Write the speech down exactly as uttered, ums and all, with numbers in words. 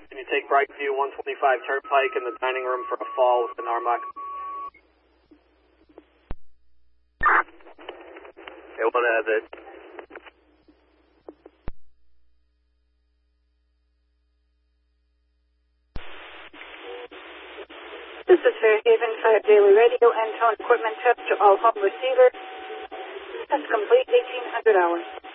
Can you take Brightview one twenty-five Turnpike in the dining room for a fall with the Narmoc? It one has it. This is Fairhaven five Daily Radio and tone equipment test to all home receivers. Test complete, eighteen hundred hours.